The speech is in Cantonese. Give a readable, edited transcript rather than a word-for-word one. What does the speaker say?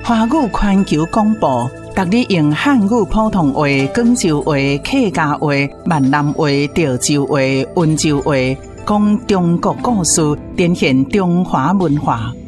华语环球广播，逐日用汉语普通话、广州话、客家话、闽南话、潮州话、温州话，讲中国故事，展现中华文化。